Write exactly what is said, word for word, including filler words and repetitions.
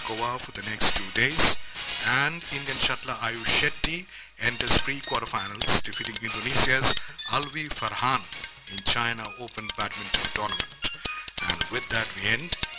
Goa for the next two days, and Indian shuttler Ayush Shetty enters pre-quarterfinals, defeating Indonesia's Alwi Farhan in China Open Badminton Tournament. And with that we end